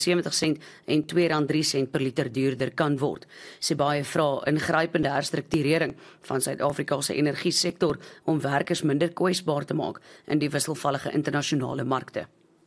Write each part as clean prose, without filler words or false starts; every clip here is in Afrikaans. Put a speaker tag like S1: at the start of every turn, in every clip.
S1: R1,70 en R2,03 per liter duurder kan word. Sibaya vra ingrypende herstrukturering van Suid-Afrika se energiesektor om werkers minder kwesbaar te maak in die wisselvallige internasionale markte.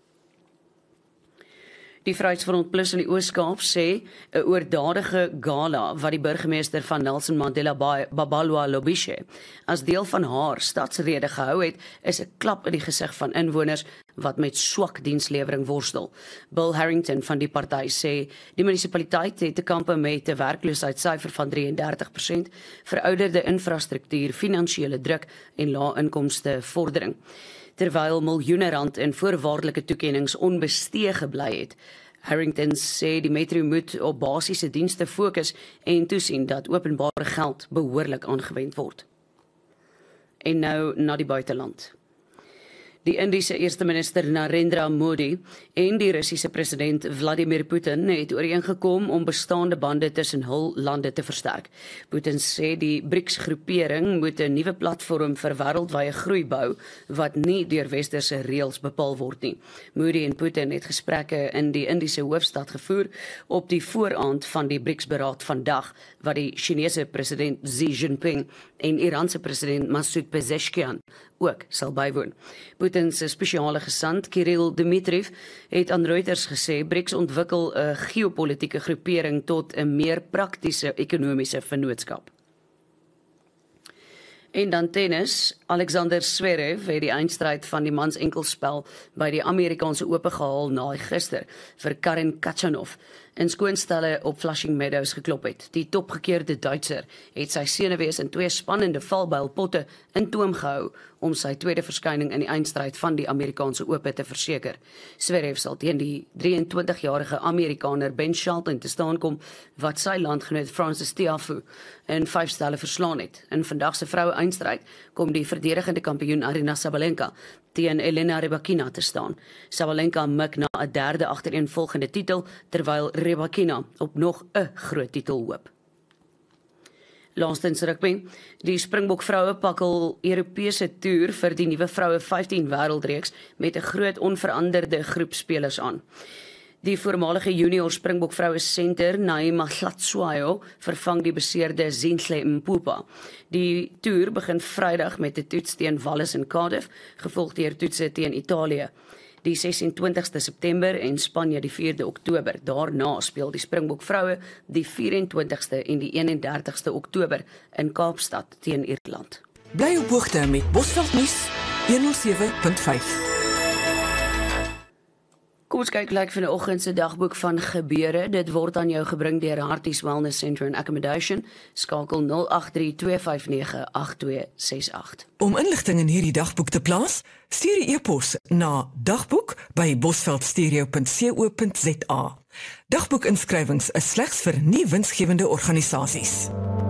S1: Die Vryheidsfront Plus in die Oos-Kaap sê 'n oordadige gala wat die burgemeester van Nelson Mandela Bay, Babalwa Lobishe, as deel van haar stadsrede gehou het, is 'n klap in die gesig van inwoners wat met swak dienslewering worstel. Bill Harrington van die party sê die munisipaliteit het te kampe met 'n werkloosheidssyfer van 33%, verouderde infrastruktuur, finansiële druk en lae inkomste vordering. Terwyl miljoene rand in voorwaardelike toekennings onbestee gebly het. Harrington sê die metro moet op basiese dienste fokus en toesien dat openbare geld behoorlik aangewend word. En nou na die buiteland. Die Indiese eerste minister Narendra Modi en die Russiese president Vladimir Putin het ooreengekom om bestaande bande tussen hul lande te versterk. Putin sê die BRICS-groepering moet 'n nuwe platform vir wêreldwye groei bou wat nie deur westerse reëls bepaal word nie. Modi en Putin het gesprekke in die Indiese hoofstad gevoer op die vooraand van die BRICS-beraad vandag wat die Chinese president Xi Jinping en Iranse president Masoud Pezeshkian ook sal bywoon. Putin se spesiale gesant Kirill Dmitriev het aan Reuters gesê BRICS ontwikkel 'n geopolitiese groepering tot 'n meer praktiese ekonomiese vennootskap. En dan tennis. Alexander Zverev het die eindstryd van die mans enkelspel by die Amerikaanse Ope gehaal na gister vir Karen Khachanov in skoonstelle op Flushing Meadows geklop het. Die topgekeerde Duitser het sy senuwees in 2 spannende valbuilpotte in toom gehou om sy tweede verskyning in die eindstryd van die Amerikaanse Ope te verseker. Zverev sal teen die 23-jarige Amerikaner Ben Shelton te staan kom wat sy landgenoot Frances Tiafoe in 5 stelle verslaan het. In vandag se vroue eindstryd kom die verdedigende kampioen Aryna Sabalenka teen Elena Rybakina te staan. Sabalenka mik na 'n derde agtereenvolgende titel, terwyl Rybakina op nog 'n groot titel hoop. Laastens rugby. Die Springbok vroue pakkel Europese toer vir die nuwe vroue 15 wêreldreeks met 'n groot onveranderde groep spelers aan. Die voormalige junior Springbok vroue senter Naima Glatswayo vervang die beseerde Zinhle Mpupa. Die toer begin Vrydag met 'n toets teen Wallis en Cardiff, gevolg deur toetse teen Italië die 26ste September en Spanje die 4de Oktober. Daarna speel die Springbok vroue die 24ste en die 31ste Oktober in Kaapstad teen Ierland.
S2: Bly op hoogte met Bosveld nuus 107.5.
S1: Kom ons kyk like van die oggend se dagboek van gebeure. Dit word aan jou gebring deur Harties Wellness Centre and Accommodation. Skakel 0832558268.
S2: Om inligting in hierdie dagboek te plaas, stuur 'n e-pos na dagboek@bosveldstereo.co.za. Dagboekinskrywings is slegs vir nie winsgewende organisasies.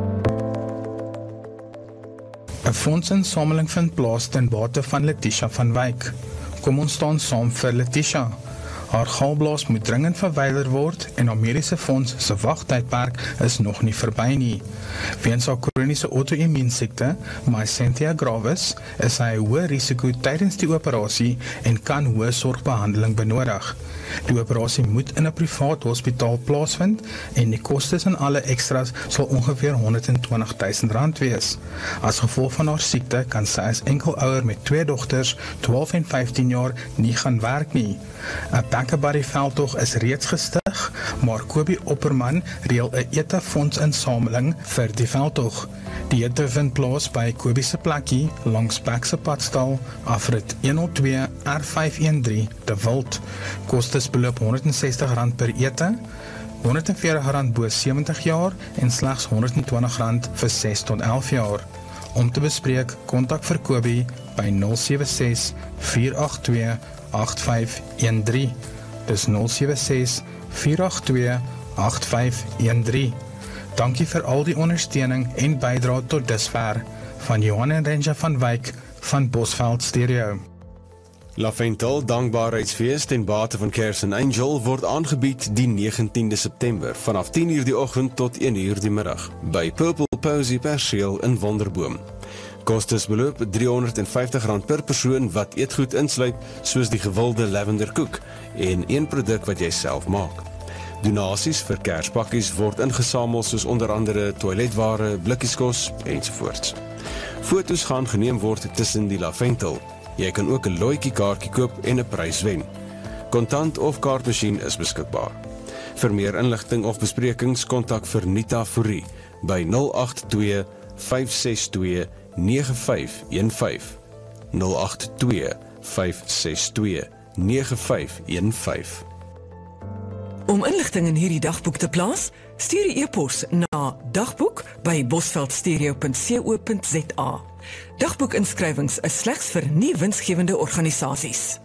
S3: 'n Fondsinsameling vind plaas ten bate van Letitia van Wyk. Kom ons staan saam vir Letitia. Haar galblaas moet dringend verwyder word en haar mediese fonds se wagtydperk is nog nie verby nie. Weens haar kroniese auto-immuunsiekte, myasthenia gravis, is sy 'n hoë risiko tydens die operasie en kan hoë sorgbehandeling benodig. Die operasie moet in 'n privaat hospitaal plaasvind en die kostes en alle extras sal ongeveer R120,000 wees. As gevolg van haar siekte kan sy as enkelouer met 2 dogters, 12 en 15 jaar, nie gaan werk nie. 'n Back-a-Buddy veldtog is reeds gestig, maar Kobie Opperman reël 'n ete-fondsinsameling vir die veldtog. Die ete vind plaas by Kobie se plekkie langs Bekse Padstal, afrit 102 R513 De Wild. Kostes beloop R160 per ete, R140 bo 70 jaar en slegs R120 vir 6 tot 11 jaar. Om te bespreek, kontak vir Kobie by 076 482 8513. Dis 076 482 8513. Dankie vir al die ondersteuning en bydrae tot dusver van Johan en Renja van Wyk van Bosveld Stereo.
S4: Lavendel Dankbaarheidsfees ten bate van Kers and Angel word aangebied die 19de September vanaf 10:00 die oggend tot 1:00 die middag by Purple Posy Perseel in Wonderboom. Kostes beloop R350 per persoon wat eetgoed insluit soos die gewilde lavenderkoek en een produk wat jy self maak. Donasies vir Kerspakkies word ingesamel soos onder andere toiletware, blikkieskos ensovoorts. Foto's gaan geneem word tussen die Laventel. Jy kan ook 'n looitjie kaartjie koop en 'n prys wen. Kontant of kaartmasjien is beskikbaar. Vir meer inligting of besprekings kontak vir Nita Fourie by 082 562 9515 082 562 9515.
S2: Om inligting in hierdie dagboek te plaas, stuur 'n e-pos na dagboek@bosveldstereo.co.za. Dagboekinskrywings is slegs vir nie winsgewende organisasies.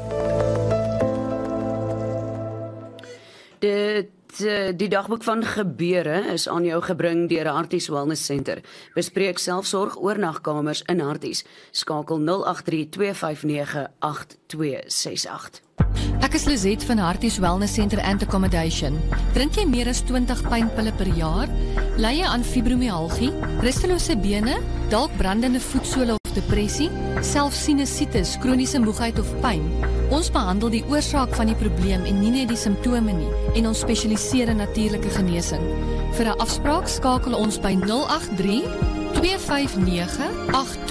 S1: Die dagboek van gebeure is aan jou gebring deur Harties Wellness Center. Bespreek selfsorg oornagkamers in Harties. Skakel 083 259 8268.
S5: Ek is Lizet van Harties Wellness Center and Accommodation. Drink jy meer as 20 pynpille per jaar? Ly jy aan fibromyalgie, rustelose bene, dalk brandende voetsole of depressie, selfs sinusitis, kroniese moegheid of pyn? Ons behandel die oorsaak van die probleem en nie net die simptome nie, en ons spesialiseer in natuurlike genesing. Vir 'n afspraak skakel ons by 083 259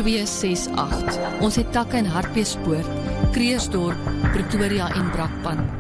S5: 8268. Ons het takke in Hartbeespoort, Kreersdorp, Pretoria en Brakpan.